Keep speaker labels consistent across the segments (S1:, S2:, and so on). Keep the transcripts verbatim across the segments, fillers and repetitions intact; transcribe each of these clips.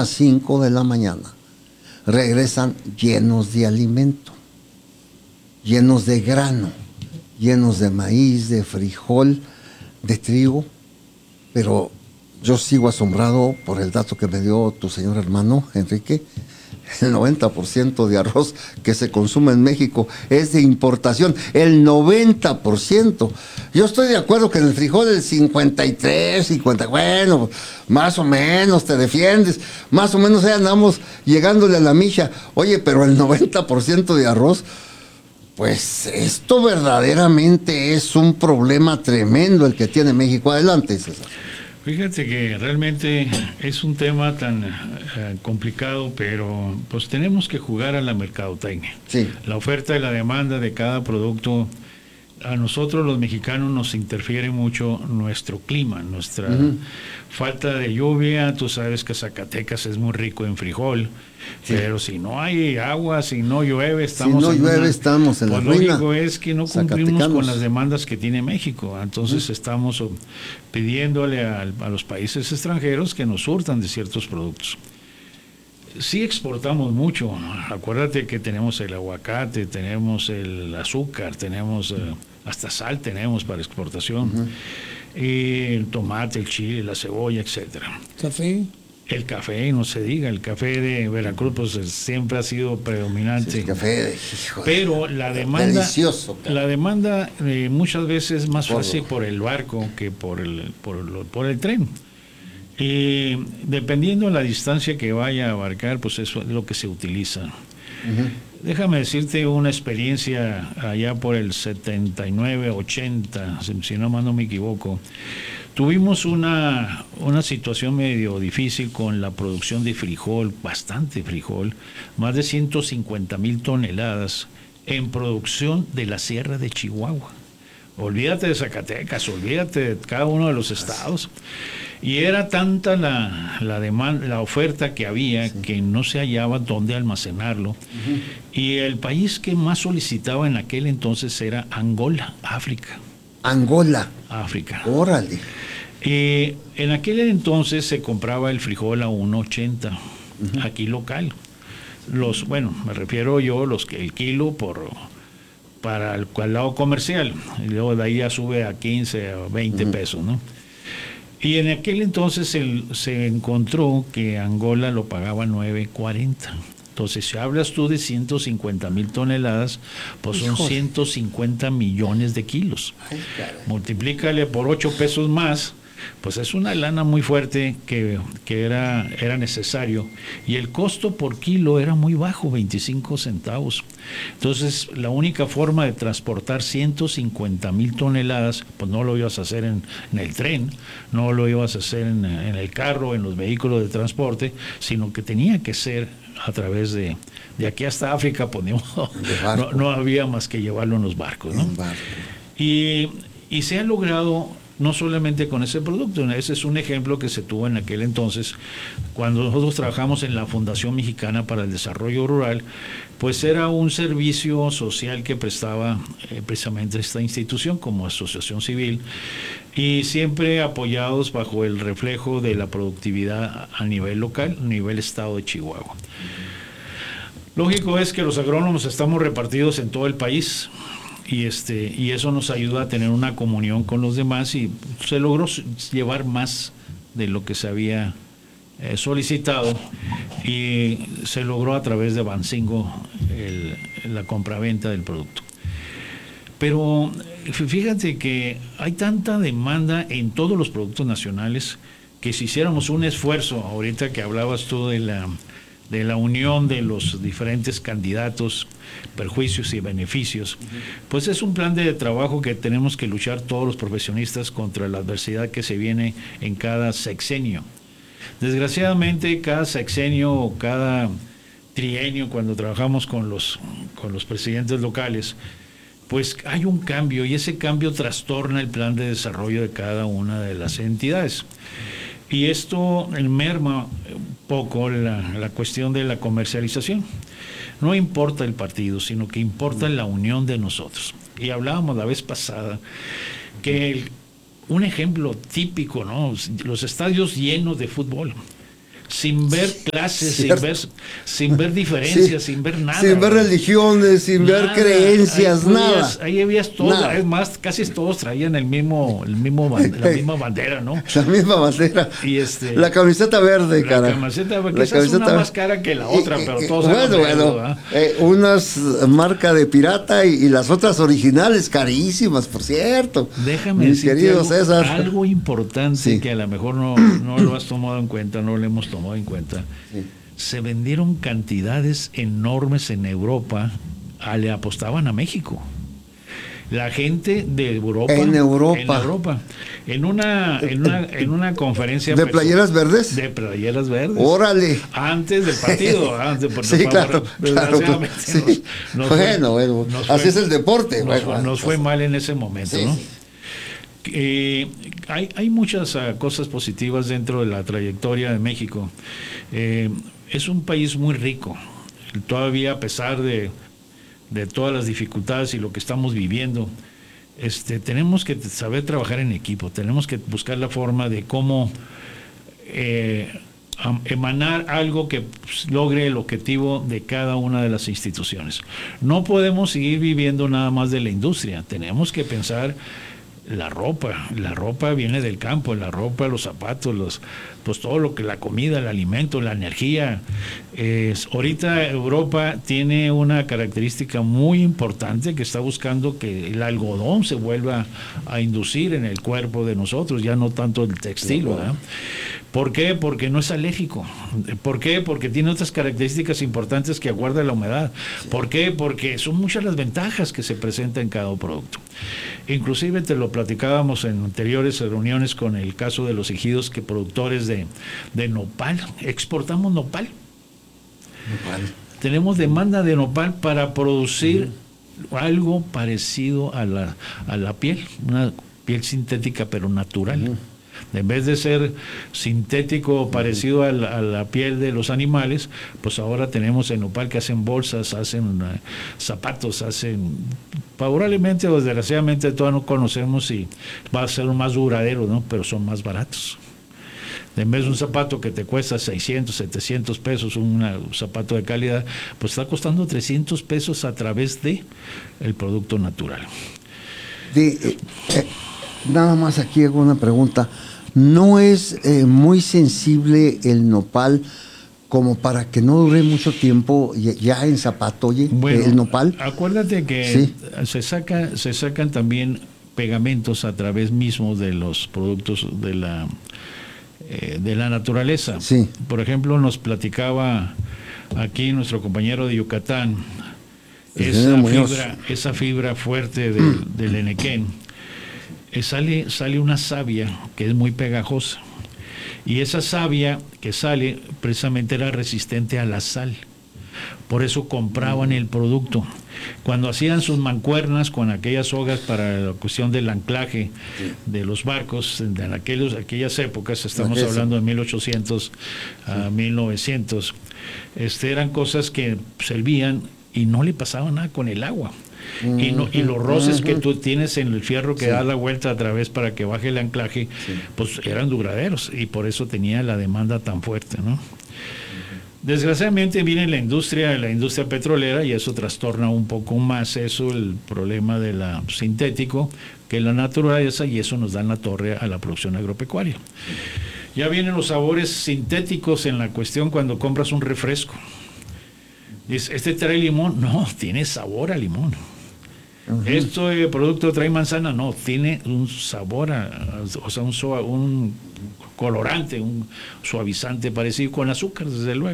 S1: las cinco de la mañana, regresan llenos de alimento, llenos de grano, llenos de maíz, de frijol, de trigo, pero yo sigo asombrado por el dato que me dio tu señor hermano, Enrique. El noventa por ciento de arroz que se consume en México es de importación, el noventa por ciento. Yo estoy de acuerdo que en el frijol el cincuenta y tres, cincuenta, bueno, más o menos te defiendes, más o menos ahí andamos llegándole a la micha. Oye, pero el noventa por ciento de arroz, pues esto verdaderamente es un problema tremendo el que tiene México. Adelante, César.
S2: Fíjate que realmente es un tema tan uh, complicado, pero pues tenemos que jugar a la mercadotecnia.
S1: Sí.
S2: La oferta y la demanda de cada producto, a nosotros los mexicanos nos interfiere mucho nuestro clima, nuestra uh-huh. falta de lluvia. Tú sabes que Zacatecas es muy rico en frijol, sí. pero si no hay agua, si no llueve, estamos
S1: si no
S2: en
S1: llueve,
S2: una,
S1: estamos en
S2: pues
S1: la ruina.
S2: Lo único es que no cumplimos con las demandas que tiene México. Entonces uh-huh. estamos pidiéndole a, a los países extranjeros que nos surtan de ciertos productos. Sí exportamos mucho. Acuérdate que tenemos el aguacate, tenemos el azúcar, tenemos uh, hasta sal tenemos para exportación, uh-huh. y el tomate, el chile, la cebolla, etcétera.
S3: ¿Café?
S2: El café, no se diga, el café de Veracruz pues siempre ha sido predominante.
S1: Sí, el café de, hijo,
S2: pero la demanda,
S1: delicioso,
S2: la demanda eh, muchas veces es más por fácil lo. por el barco que por el por, lo, por el tren. Y dependiendo de la distancia que vaya a abarcar, pues eso es lo que se utiliza. Uh-huh. Déjame decirte una experiencia allá por el setenta y nueve, ochenta, si no más no me equivoco. Tuvimos una, una situación medio difícil con la producción de frijol, bastante frijol, más de ciento cincuenta mil toneladas en producción de la Sierra de Chihuahua. Olvídate de Zacatecas, olvídate de cada uno de los estados. Y era tanta la, la demanda, la oferta que había, sí. que no se hallaba dónde almacenarlo. Uh-huh. Y el país que más solicitaba en aquel entonces era Angola, África.
S1: Angola.
S2: África.
S1: Órale.
S2: Eh, en aquel entonces se compraba el frijol a uno ochenta, uh-huh. aquí local. Los, bueno, me refiero yo, los que el kilo por para el, el lado comercial. Y luego de ahí ya sube a quince o veinte uh-huh. pesos, ¿no? Y en aquel entonces el, se encontró que Angola lo pagaba nueve cuarenta. Entonces, si hablas tú de ciento cincuenta mil toneladas, pues son Híjole. ciento cincuenta millones de kilos. Ay, multiplícale por ocho pesos más, pues es una lana muy fuerte que, que era, era necesario. Y el costo por kilo era muy bajo, veinticinco centavos. Entonces, la única forma de transportar ciento cincuenta mil toneladas, pues no lo ibas a hacer en, en el tren, no lo ibas a hacer en, en el carro, en los vehículos de transporte, sino que tenía que ser a través de, de aquí hasta África, pues no, no, no había más que llevarlo en los barcos, ¿no? Barco. Y, y se ha logrado no solamente con ese producto, ese es un ejemplo que se tuvo en aquel entonces, cuando nosotros trabajamos en la Fundación Mexicana para el Desarrollo Rural, pues era un servicio social que prestaba eh, precisamente esta institución como asociación civil, y siempre apoyados bajo el reflejo de la productividad a nivel local, a nivel estado de Chihuahua. Lógico es que los agrónomos estamos repartidos en todo el país, y este y eso nos ayuda a tener una comunión con los demás, y se logró llevar más de lo que se había eh, solicitado, y se logró a través de Bancingo el, la compraventa del producto. Pero fíjate que hay tanta demanda en todos los productos nacionales que si hiciéramos un esfuerzo, ahorita que hablabas tú de la de la unión de los diferentes candidatos, perjuicios y beneficios, pues es un plan de trabajo que tenemos que luchar todos los profesionistas contra la adversidad que se viene en cada sexenio. Desgraciadamente, cada sexenio o cada trienio, cuando trabajamos con los, con los presidentes locales, pues hay un cambio, y ese cambio trastorna el plan de desarrollo de cada una de las entidades. Y esto merma un poco la, la cuestión de la comercialización. No importa el partido, sino que importa la unión de nosotros. Y hablábamos la vez pasada que el, un ejemplo típico, ¿no? Los estadios llenos de fútbol. sin ver clases, sin
S1: Cierto.
S2: ver, sin ver diferencias,
S1: Sí.
S2: sin ver nada.
S1: Sin ver religiones, sin ver
S2: Nada.
S1: creencias,
S2: ahí
S1: nada.
S2: podías- Ahí habías todo,
S1: Nada.
S2: es más, casi todos traían el mismo, el mismo, ban- la misma bandera, ¿no?
S1: La misma bandera.
S2: Y este,
S1: La camiseta verde,
S2: la
S1: cara.
S2: camiseta, porque
S1: La
S2: esa es una
S1: camiseta-
S2: más cara que la otra,
S1: Y-
S2: pero
S1: y-
S2: todos
S1: bueno,
S2: eran
S1: bueno,
S2: verdes, ¿verdad?
S1: eh, unas marca de pirata y, y las otras originales, carísimas, por cierto.
S2: Déjame
S1: Mi
S2: decirte
S1: querido
S2: algo,
S1: César.
S2: algo importante
S1: Sí.
S2: que a lo mejor no, no lo has tomado en cuenta, no lo hemos tomado en cuenta.
S1: Sí.
S2: Se vendieron cantidades enormes en Europa, a- le apostaban a México. La gente de Europa.
S1: En Europa.
S2: En Europa. En una, en una, en una conferencia.
S1: ¿De
S2: pues,
S1: playeras verdes?
S2: De playeras verdes.
S1: Órale.
S2: Antes del partido. Antes, por
S1: Sí,
S2: favor,
S1: claro, claro.
S2: desgraciadamente
S1: Sí.
S2: nos- nos fue-
S1: Bueno, bueno,
S2: nos
S1: así
S2: fue-
S1: es el deporte.
S2: Nos,
S1: Bueno,
S2: fue- nos
S1: pues,
S2: fue mal en ese momento,
S1: sí,
S2: ¿no?
S1: sí.
S2: Eh, hay, hay muchas uh, cosas positivas dentro de la trayectoria de México. Eh, es un país muy rico. Todavía, a pesar de, de todas las dificultades y lo que estamos viviendo, este, tenemos que saber trabajar en equipo. Tenemos que buscar la forma de cómo eh, am- emanar algo que pues, logre el objetivo de cada una de las instituciones. No podemos seguir viviendo nada más de la industria. Tenemos que pensar la ropa, la ropa viene del campo, la ropa, los zapatos, los, pues todo lo que la comida, el alimento, la energía. Es, ahorita Europa tiene una característica muy importante que está buscando que el algodón se vuelva a inducir en el cuerpo de nosotros, ya no tanto el textil, ¿verdad? ¿Por qué? Porque no es alérgico. ¿Por qué? Porque tiene otras características importantes que aguarda la humedad. ¿Por qué? Porque son muchas las ventajas que se presentan en cada producto. Inclusive te lo platicábamos en anteriores reuniones con el caso de los ejidos que productores de, de nopal, exportamos nopal.
S1: Nopal.
S2: Tenemos demanda de nopal para producir uh-huh. algo parecido a la, a la piel, una piel sintética pero natural. Uh-huh. En vez de ser sintético uh-huh. parecido a la, a la piel de los animales, pues ahora tenemos en nopal que hacen bolsas, hacen uh, zapatos, hacen... Favorablemente o desgraciadamente todavía no conocemos si va a ser más duradero, ¿no? Pero son más baratos. En vez de un zapato que te cuesta seiscientos, setecientos pesos, un zapato de calidad, pues está costando trescientos pesos a través de el producto natural.
S1: De, eh, eh, nada más aquí hago una pregunta. ¿No es eh, muy sensible el nopal como para que no dure mucho tiempo ya, ya en zapato, oye,
S2: bueno,
S1: el nopal?
S2: Acuérdate que
S1: sí.
S2: se saca, se sacan también pegamentos a través mismo de los productos de la eh, de la naturaleza.
S1: Sí.
S2: Por ejemplo, nos platicaba aquí nuestro compañero de Yucatán esa fibra, esa fibra fuerte del, mm. del enequén. Eh, sale, sale una savia que es muy pegajosa. Y esa savia que sale precisamente era resistente a la sal. Por eso compraban el producto. Cuando hacían sus mancuernas con aquellas sogas para la cuestión del anclaje de los barcos, en aquellos, aquellas épocas, estamos okay, hablando de mil ochocientos sí. a mil novecientos, este, eran cosas que servían y no le pasaba nada con el agua. Uh-huh. Y, no, y los roces uh-huh. que tú tienes en el fierro que sí. da la vuelta a través para que baje el anclaje, sí. pues eran duraderos y por eso tenía la demanda tan fuerte, ¿no? Uh-huh. Desgraciadamente viene la industria, la industria petrolera y eso trastorna un poco más eso, el problema de la sintético que la naturaleza, y eso nos da en la torre a la producción agropecuaria. Uh-huh. Ya vienen los sabores sintéticos en la cuestión cuando compras un refresco. Dice, ¿este trae limón? No, tiene sabor a limón. Uh-huh. ¿Este producto trae manzana? No, tiene un sabor, a, a, o sea, un, un colorante, un suavizante parecido con azúcar, desde luego.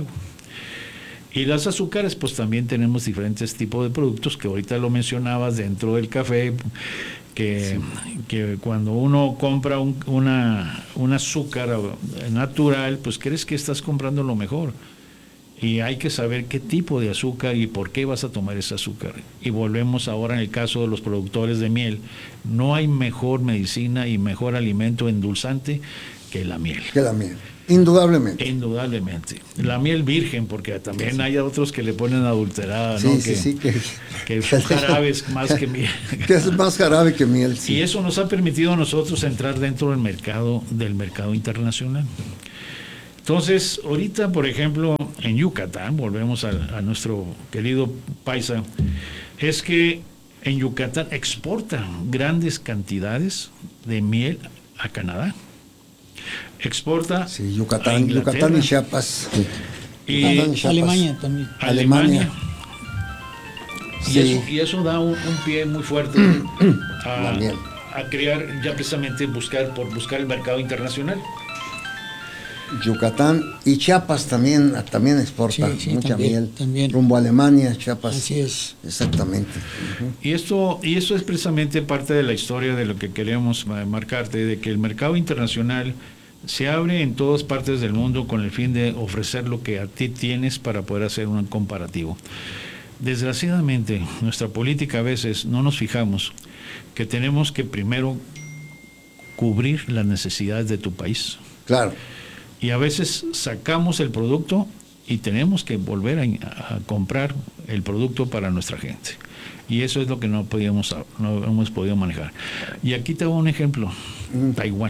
S2: Y las azúcares, pues también tenemos diferentes tipos de productos que ahorita lo mencionabas dentro del café, que, sí. que cuando uno compra un, una, un azúcar natural, pues crees que estás comprando lo mejor. Y hay que saber qué tipo de azúcar y por qué vas a tomar ese azúcar. Y volvemos ahora en el caso de los productores de miel. No hay mejor medicina y mejor alimento endulzante que la miel.
S1: Que la miel, indudablemente.
S2: Indudablemente. La miel virgen, porque también sí. hay otros que le ponen adulterada,
S1: sí,
S2: ¿no?
S1: Sí,
S2: que,
S1: sí, que,
S2: que son jarabes más que miel.
S1: Que es más jarabe que miel, sí.
S2: Y eso nos ha permitido a nosotros entrar dentro del mercado, del mercado internacional. Entonces, ahorita, por ejemplo, en Yucatán, volvemos a, a nuestro querido paisa, es que en Yucatán exportan grandes cantidades de miel a Canadá. Exporta
S1: Sí,
S2: a
S1: Yucatán,
S2: Inglaterra.
S1: Yucatán y Chiapas. Sí.
S2: Y
S1: Yucatán y Chiapas.
S3: Alemania también.
S2: Alemania. Y,
S1: Sí.
S2: eso, y eso da un, un pie muy fuerte
S1: La
S2: a,
S1: miel.
S2: a crear, ya precisamente buscar por buscar el mercado internacional.
S1: Yucatán y Chiapas también, también exporta
S3: Sí, sí,
S1: mucha
S3: también,
S1: miel.
S3: también.
S1: Rumbo a Alemania, Chiapas.
S3: Así es.
S1: Exactamente. Ujú.
S2: Y esto, y esto es precisamente parte de la historia de lo que queremos eh, marcarte, de que el mercado internacional se abre en todas partes del mundo con el fin de ofrecer lo que a ti tienes para poder hacer un comparativo. Desgraciadamente, nuestra política a veces no nos fijamos que tenemos que primero cubrir las necesidades de tu país.
S1: Claro.
S2: Y a veces sacamos el producto y tenemos que volver a, a comprar el producto para nuestra gente. Y eso es lo que no podíamos, no hemos podido manejar. Y aquí te doy un ejemplo. Mm. Taiwán.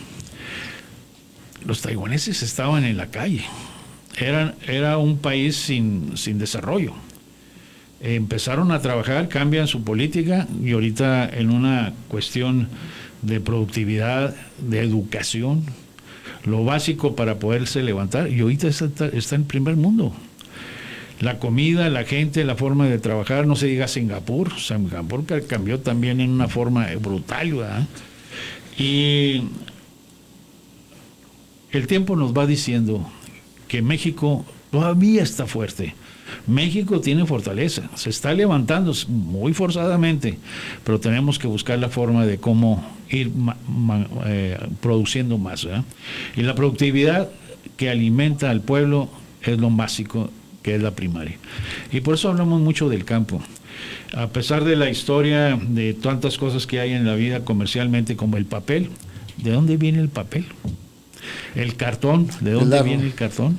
S2: Los taiwaneses estaban en la calle. Eran, era un país sin, sin desarrollo. Empezaron a trabajar, cambian su política y ahorita en una cuestión de productividad, de educación, lo básico para poderse levantar, y ahorita está, está en primer mundo. La comida, la gente, la forma de trabajar, no se diga Singapur, Singapur cambió también en una forma brutal, ¿verdad? Y el tiempo nos va diciendo que México todavía está fuerte. México tiene fortaleza, se está levantando muy forzadamente, pero tenemos que buscar la forma de cómo ir ma, ma, eh, produciendo más, ¿verdad? Y la productividad que alimenta al pueblo es lo básico, que es la primaria. Y por eso hablamos mucho del campo. A pesar de la historia, de tantas cosas que hay en la vida comercialmente, como el papel, ¿de dónde viene el papel? El cartón, ¿de dónde viene el cartón?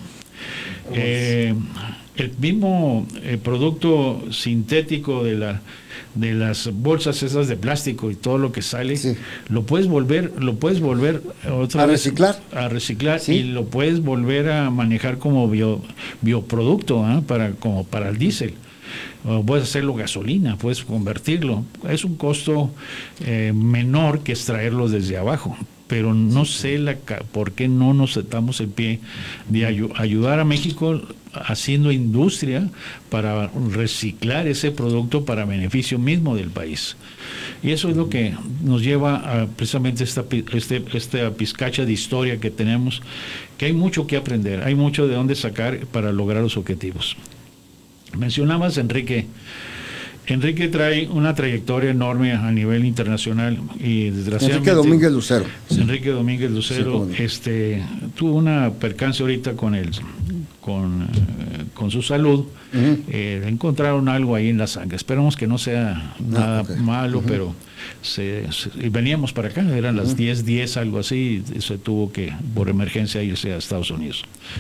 S2: Eh, el mismo eh, producto sintético de la de las bolsas esas de plástico y todo lo que sale, sí. lo puedes volver lo puedes volver otra
S1: a
S2: vez
S1: reciclar
S2: a reciclar
S1: sí.
S2: y lo puedes volver a manejar como bio, bioproducto, ¿eh? para como para el diésel. O puedes hacerlo gasolina, puedes convertirlo. Es un costo eh, menor que extraerlo desde abajo, pero no sé la, por qué no nos damos el pie de ay ayudar a México haciendo industria para reciclar ese producto para beneficio mismo del país. Y eso es lo que nos lleva a precisamente esta, este, esta pizcacha de historia que tenemos, que hay mucho que aprender, hay mucho de dónde sacar para lograr los objetivos. Mencionabas Enrique. Enrique trae una trayectoria enorme a nivel internacional y desgraciadamente...
S1: Enrique Domínguez Lucero.
S2: Enrique Domínguez Lucero sí, este, tuvo una percance ahorita con él, con, eh, con su salud. Uh-huh. eh, encontraron algo ahí en la sangre. Esperamos que no sea no, nada okay. malo, uh-huh. pero se, se, y veníamos para acá, eran uh-huh. las diez diez, algo así, y se tuvo que, por emergencia, irse a Estados Unidos.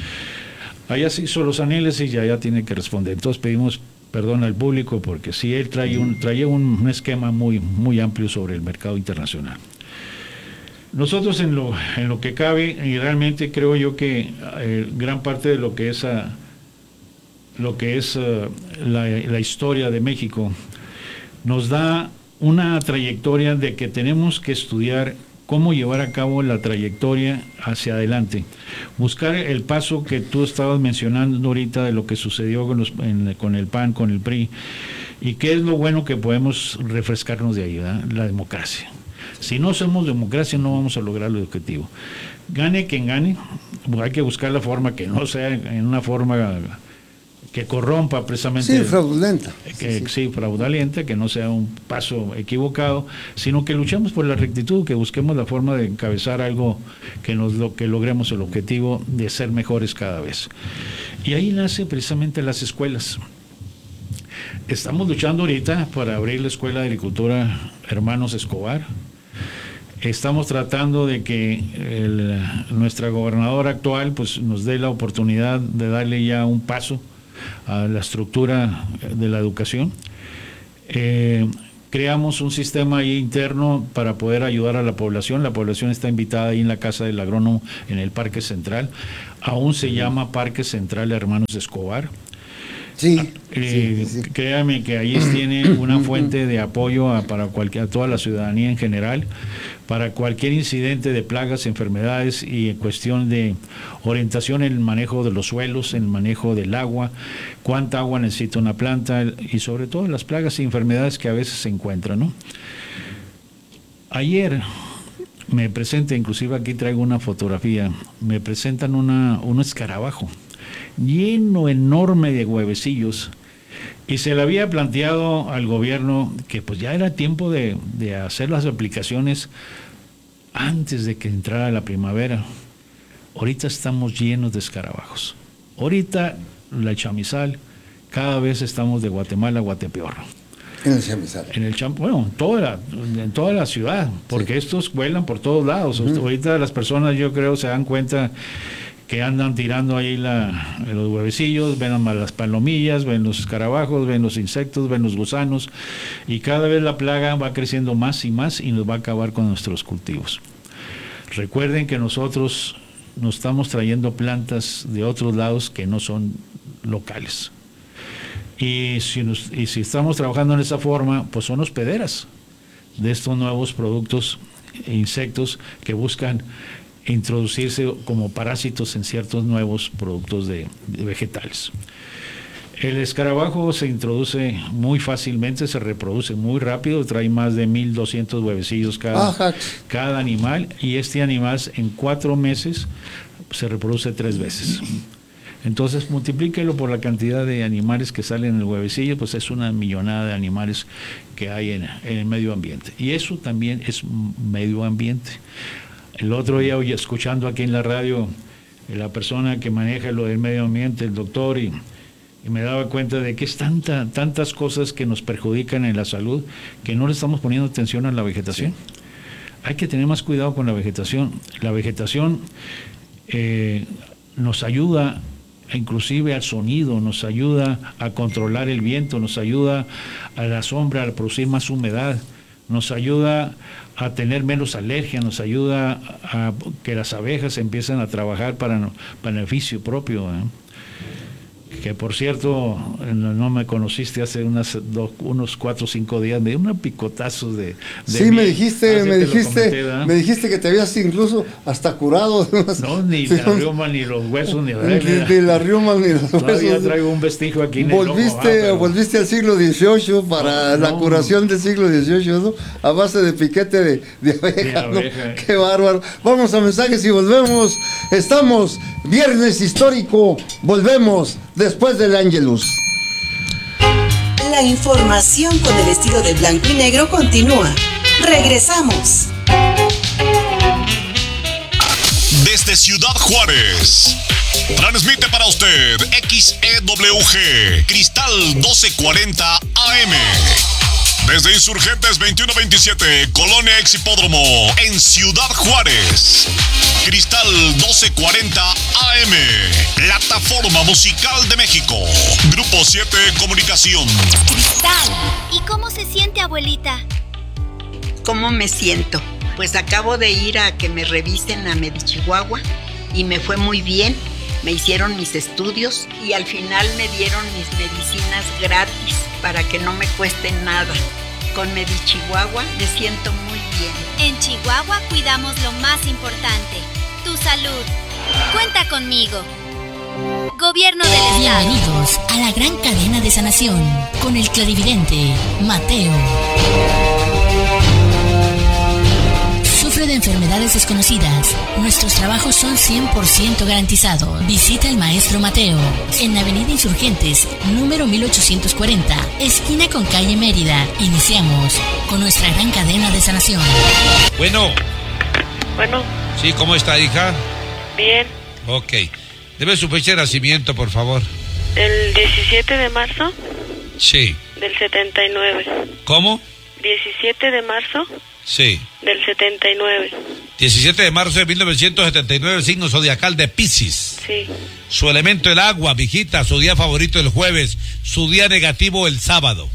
S2: Allá se hizo los análisis y allá tiene que responder. Entonces pedimos perdón al público porque sí, él trae un, traía un, un esquema muy, muy amplio sobre el mercado internacional. Nosotros en lo, en lo que cabe, y realmente creo yo que eh, gran parte de lo que es, uh, lo que es uh, la, la historia de México nos da una trayectoria de que tenemos que estudiar cómo llevar a cabo la trayectoria hacia adelante. Buscar el paso que tú estabas mencionando ahorita de lo que sucedió con, los, en, con el P A N, con el P R I, y qué es lo bueno que podemos refrescarnos de ahí, ¿verdad? La democracia. Si no somos democracia no vamos a lograr el objetivo. Gane quien gane, hay que buscar la forma que no sea en una forma que corrompa precisamente.
S1: Sí, fraudulenta.
S2: Que,
S1: sí, sí.
S2: sí, fraudulenta, que no sea un paso equivocado, sino que luchemos por la rectitud, que busquemos la forma de encabezar algo que, nos, lo, que logremos el objetivo de ser mejores cada vez. Y ahí nace precisamente las escuelas. Estamos luchando ahorita para abrir la Escuela de Agricultura Hermanos Escobar. Estamos tratando de que el, nuestra gobernadora actual pues, nos dé la oportunidad de darle ya un paso a la estructura de la educación. Eh, creamos un sistema ahí interno para poder ayudar a la población. La población está invitada ahí en la casa del agrónomo en el Parque Central. Aún se llama Parque Central Hermanos Escobar.
S1: Sí,
S2: eh,
S1: sí, sí.
S2: Créame que ahí tiene una fuente de apoyo a, para cualquier, a toda la ciudadanía en general, para cualquier incidente de plagas, enfermedades y en cuestión de orientación en el manejo de los suelos, en el manejo del agua, cuánta agua necesita una planta y sobre todo las plagas y enfermedades que a veces se encuentran, ¿no? Ayer me presenta, inclusive aquí traigo una fotografía, me presentan una, un escarabajo lleno enorme de huevecillos, y se le había planteado al gobierno que pues ya era tiempo de, de hacer las aplicaciones antes de que entrara la primavera. Ahorita estamos llenos de escarabajos. Ahorita la chamizal, cada vez estamos de Guatemala a Guatepeor.
S1: En el chamizal.
S2: En el champ bueno, en toda la, en toda la ciudad, porque sí. Estos vuelan por todos lados. Uh-huh. Ahorita las personas, yo creo, se dan cuenta que andan tirando ahí la, los huevecillos, ven las palomillas, ven los escarabajos, ven los insectos, ven los gusanos, y cada vez la plaga va creciendo más y más y nos va a acabar con nuestros cultivos. Recuerden que nosotros nos estamos trayendo plantas de otros lados que no son locales. Y si, nos, y si estamos trabajando en esa forma, pues son hospederas de estos nuevos productos e insectos que buscan introducirse como parásitos en ciertos nuevos productos de, de vegetales. El escarabajo se introduce muy fácilmente, se reproduce muy rápido, trae más de mil doscientos huevecillos cada, cada animal, y este animal en cuatro meses se reproduce tres veces. Entonces multiplíquelo por la cantidad de animales que salen en el huevecillo, pues es una millonada de animales que hay en, en el medio ambiente. Y eso también es medio ambiente. El otro día, oye, escuchando aquí en la radio, la persona que maneja lo del medio ambiente, el doctor, y, y me daba cuenta de que es tanta, tantas cosas que nos perjudican en la salud que no le estamos poniendo atención a la vegetación. Sí. Hay que tener más cuidado con la vegetación. La vegetación eh, nos ayuda inclusive al sonido, nos ayuda a controlar el viento, nos ayuda a la sombra, a producir más humedad, nos ayuda a tener menos alergia, nos ayuda a que las abejas empiecen a trabajar para beneficio propio, ¿eh? Que por cierto, no me conociste hace unas dos, unos cuatro o cinco días, me dio unos picotazos de, de
S1: sí,
S2: mí.
S1: me dijiste, me dijiste,
S2: comenté,
S1: me dijiste que te habías incluso hasta curado de unas,
S2: no, ni la riuma, ni los huesos, ni,
S1: ni, ni la riuma, ni los huesos.
S2: Todavía traigo un vestigio aquí en
S1: volviste,
S2: el ojo, ah, pero...
S1: volviste al siglo dieciocho para no, la no, curación del siglo dieciocho, ¿no? A base de piquete de, de abeja, de abeja. ¿No? Qué bárbaro. Vamos a mensajes y volvemos. Estamos viernes histórico, volvemos después del Ángelus.
S3: La información con el estilo de blanco y negro continúa. Regresamos.
S4: Desde Ciudad Juárez, transmite para usted X E W G Cristal doce cuarenta A M. Desde Insurgentes veintiuno veintisiete, Colonia Ex Hipódromo, en Ciudad Juárez. Cristal doce cuarenta A M, plataforma musical de México. Grupo siete Comunicación.
S5: Cristal, ¿y cómo se siente, abuelita?
S6: ¿Cómo me siento? Pues acabo de ir a que me revisen a Medichihuahua y me fue muy bien. Me hicieron mis estudios y al final me dieron mis medicinas gratis para que no me cueste nada. Con Medichihuahua me siento muy bien.
S5: En Chihuahua cuidamos lo más importante, tu salud. Cuenta conmigo. Gobierno del Estado.
S7: Bienvenidos a la gran cadena de sanación con el clarividente Mateo. Sufre de enfermedades desconocidas. Nuestros trabajos son cien por ciento garantizados. Visita al maestro Mateo en Avenida Insurgentes, número mil ochocientos cuarenta, esquina con calle Mérida. Iniciamos con nuestra gran cadena de sanación.
S8: Bueno.
S9: Bueno.
S8: Sí, ¿cómo está, hija?
S9: Bien.
S8: Ok. Debe su fecha de nacimiento, por favor.
S9: El diecisiete de marzo.
S8: Sí.
S9: Del setenta y nueve.
S8: ¿Cómo?
S9: diecisiete de marzo.
S8: Sí.
S9: Del setenta y nueve.
S8: diecisiete de marzo de mil novecientos setenta y nueve, signo zodiacal de Piscis.
S9: Sí.
S8: Su elemento el agua, mijita, su día favorito el jueves, su día negativo el sábado.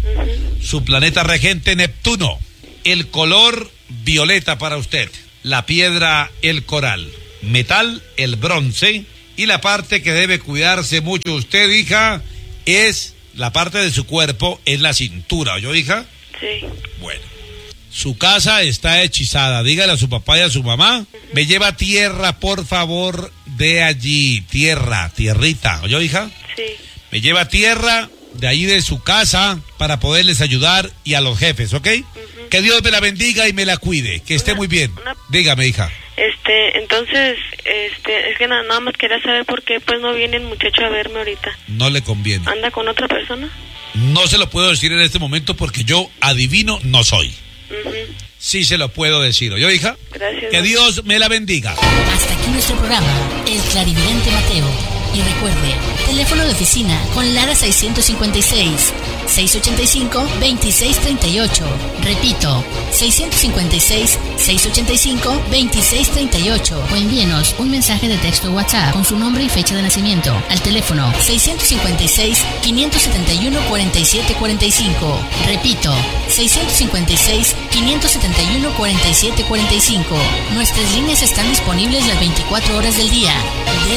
S9: Ujú.
S8: Su planeta regente Neptuno. El color violeta para usted. La piedra, el coral. Metal, el bronce. Y la parte que debe cuidarse mucho usted, hija, es la parte de su cuerpo, es la cintura. ¿Oyó, hija?
S9: Sí.
S8: Bueno. Su casa está hechizada. Dígale a su papá y a su mamá. Uh-huh. Me lleva tierra, por favor, de allí. Tierra, tierrita. ¿Oyó, hija?
S9: Sí.
S8: Me lleva tierra de ahí de su casa para poderles ayudar y a los jefes, ¿ok? Uh-huh. Que Dios me la bendiga y me la cuide. Que esté
S9: una,
S8: muy bien.
S9: Una...
S8: Dígame, hija.
S9: Este, entonces, este, es que nada, nada más quería saber por qué pues no viene el muchacho a verme ahorita.
S8: No le conviene.
S9: ¿Anda con otra persona?
S8: No se lo puedo decir en este momento porque yo adivino no soy.
S9: Uh-huh.
S8: Sí se lo puedo decir. ¿Oyó, hija?
S9: Gracias.
S8: Que Dios me la bendiga.
S7: Hasta aquí nuestro programa, El Clarividente Mateo. Y recuerde, teléfono de oficina con Lara seiscientos cincuenta y seis, seiscientos ochenta y cinco, veintiséis treinta y ocho. Repito, seiscientos cincuenta y seis, seiscientos ochenta y cinco, veintiséis treinta y ocho. O envíenos un mensaje de texto WhatsApp con su nombre y fecha de nacimiento al teléfono seiscientos cincuenta y seis, quinientos setenta y uno, cuarenta y siete cuarenta y cinco. Repito, seiscientos cincuenta y seis, quinientos setenta y uno, cuarenta y siete cuarenta y cinco. Nuestras líneas están disponibles las veinticuatro horas del día.